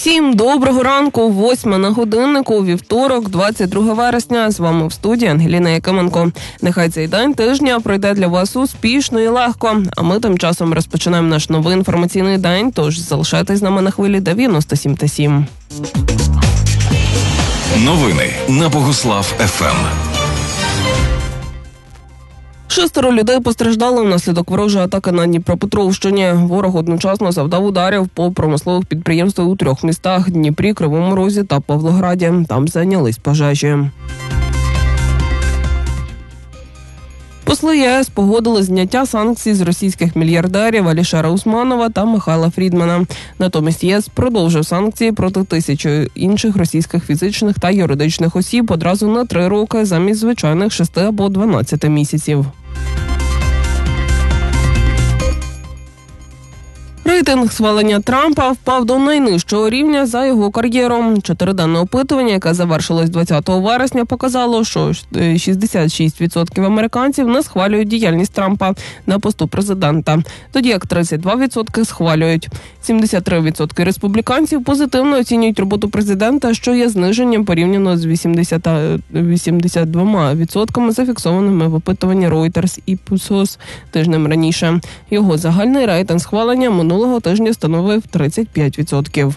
Всім доброго ранку, 8 на годиннику, вівторок, 22 вересня. З вами в студії Ангеліна Якименко. Нехай цей день тижня пройде для вас успішно і легко. А ми тим часом розпочинаємо наш новий інформаційний день, тож залишайтесь з нами на хвилі 97,7. Новини на Богуслав ФМ. 6 людей постраждали внаслідок ворожої атаки на Дніпропетровщині. Ворог одночасно завдав ударів по промислових підприємствах у 3 містах – Дніпрі, Кривому Розі та Павлограді. Там зайнялись пожежі. Посли ЄС погодили зняття санкцій з російських мільярдерів Алішера Усманова та Михайла Фрідмана. Натомість ЄС продовжив санкції проти 1000 інших російських фізичних та юридичних осіб одразу на 3 роки замість звичайних 6 або 12 місяців. Рейтинг схвалення Трампа впав до найнижчого рівня за його кар'єру. 4-денне опитування, яке завершилось 20 вересня, показало, що 66% американців не схвалюють діяльність Трампа на посту президента, тоді як 32% схвалюють. 73% республіканців позитивно оцінюють роботу президента, що є зниженням порівняно з 82% зафіксованими в опитуванні Reuters і Ipsos тижнем раніше. Його загальний рейтинг схвалення минулого тижня становив 35%.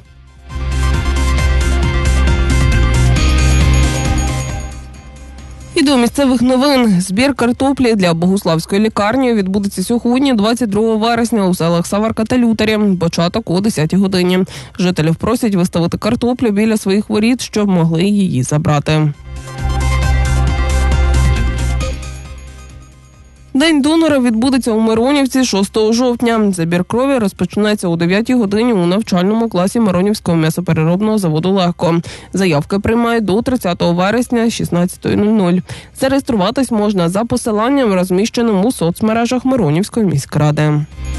І до місцевих новин. Збір картоплі для Богуславської лікарні відбудеться сьогодні, 22 вересня, у селах Саварка та Лютері. Початок о 10 годині. Жителів просять виставити картоплю біля своїх воріт, щоб могли її забрати. День донора відбудеться у Миронівці 6 жовтня. Забір крові розпочнеться о 9 годині у навчальному класі Миронівського м'ясопереробного заводу «Легко». Заявки приймають до 30 вересня 16:00. Зареєструватись можна за посиланням, розміщеним у соцмережах Миронівської міськради.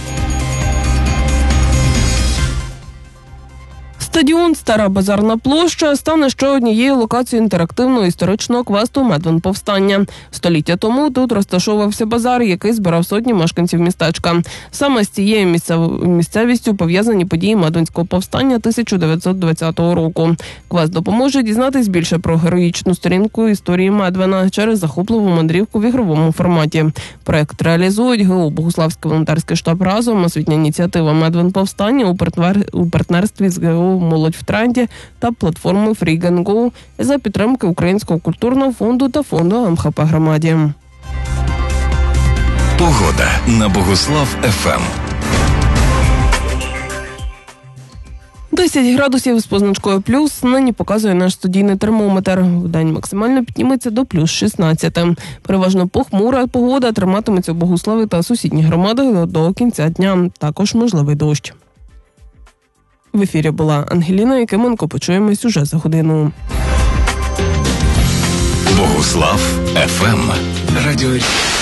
Стадіон «Стара Базарна площа» стане ще однією локацією інтерактивного історичного квесту «Медвин-повстання». Століття тому тут розташовувався базар, який збирав сотні мешканців містечка. Саме з цією місцевістю пов'язані події Медвинського повстання 1920 року. Квест допоможе дізнатись більше про героїчну сторінку історії Медвина через захопливу мандрівку в ігровому форматі. Проект реалізують ГО «Богуславський волонтерський штаб разом», освітня ініціатива «Медвин-повстання» у партнерстві з ГО «Молодь в тренді» та платформи Free Can Go за підтримки Українського культурного фонду та фонду МХП «Громаді». Погода на Богуслав ФМ. 10 градусів з позначкою плюс нині показує наш студійний термометр. Вдень максимально підніметься до плюс 16. Переважно похмура погода триматиметься у Богуславі та сусідніх громадах до кінця дня. Також можливий дощ. В ефірі була Ангеліна Якименко. Почуємось уже за годину. Богуслав ФМ. Радіо